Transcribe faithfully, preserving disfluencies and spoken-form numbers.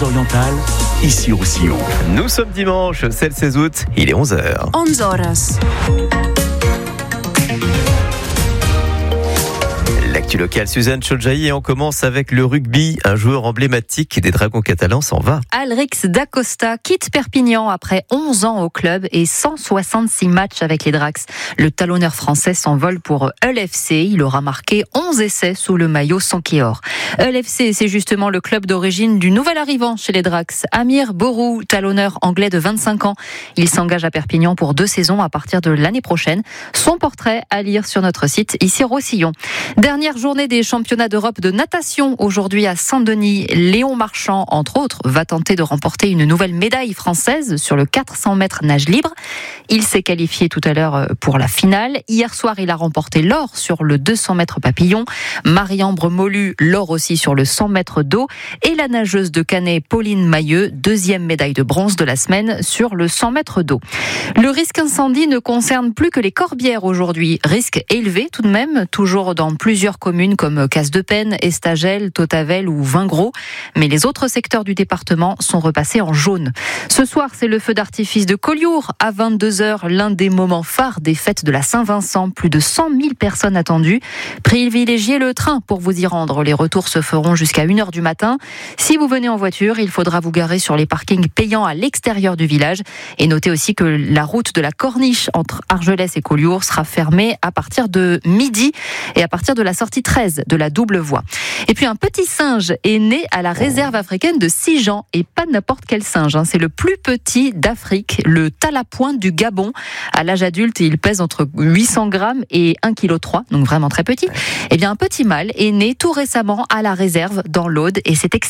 Pyrénées-Orientales, ici Roussillon. Nous sommes dimanche, c'est le seize août, il est onze heures. onze horas. L'actu locale, Suzanne Chodjaï, et on commence avec le rugby. Un joueur emblématique des Dragons catalans s'en va. Alrix Dacosta quitte Perpignan après onze ans au club et cent soixante-six matchs avec les Drax. Le talonneur français s'envole pour Hull F C. Il aura marqué onze essais sous le maillot Sankéor. Hull F C, c'est justement le club d'origine du nouvel arrivant chez les Drax, Amir Borou, talonneur anglais de vingt-cinq ans. Il s'engage à Perpignan pour deux saisons à partir de l'année prochaine. Son portrait à lire sur notre site, ici Roussillon. Dernière journée des championnats d'Europe de natation aujourd'hui à Saint-Denis. Léon Marchand, entre autres, va tenter de remporter une nouvelle médaille française sur le quatre cents mètres nage libre. Il s'est qualifié tout à l'heure pour la finale. Hier soir, il a remporté l'or sur le deux cents mètres papillon. Marie-Ambre Molu, l'or aussi sur le cent mètres d'eau. Et la nageuse de Canet, Pauline Mailleux, deuxième médaille de bronze de la semaine sur le cent mètres d'eau. Le risque incendie ne concerne plus que les Corbières aujourd'hui. Risque élevé tout de même, toujours dans plusieurs communes comme Casse-de-Pène, Estagel, Tautavel ou Vingros. Mais les autres secteurs du département sont repassés en jaune. Ce soir, c'est le feu d'artifice de Collioure à vingt-deux heures, l'un des moments phares des fêtes de la Saint-Vincent. Plus de cent mille personnes attendues. Privilégiez le train pour vous y rendre. Les retours se feront jusqu'à une heure du matin. Si vous venez en voiture, il faudra vous garer sur les parkings payants à l'extérieur du village. Et notez aussi que la route de la Corniche entre Argelès et Collioure sera fermée à partir de midi et à partir de la sortie treize de la double voie. Et puis un petit singe est né à la réserve africaine de Sijan, et pas n'importe quel singe, hein. C'est le plus petit d'Afrique, le talapointe du Gabon. À l'âge adulte, il pèse entre huit cents grammes et un virgule trois kilos, donc vraiment très petit. Et bien un petit mâle est né tout récemment à la réserve dans l'Aude et c'est